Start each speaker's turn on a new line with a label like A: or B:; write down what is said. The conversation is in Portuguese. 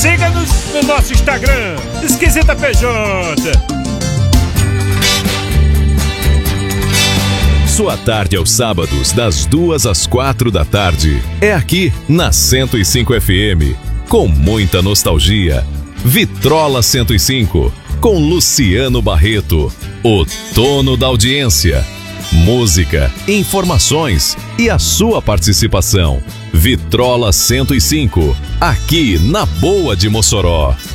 A: Siga-nos no nosso Instagram, Esquisita PJ.
B: Sua tarde aos sábados, das 2 às 4 da tarde. É aqui, na 105 FM. Com muita nostalgia. Vitrola 105, com Luciano Barreto. O dono da audiência. Música, informações e a sua participação. Vitrola 105, aqui na Boa de Mossoró.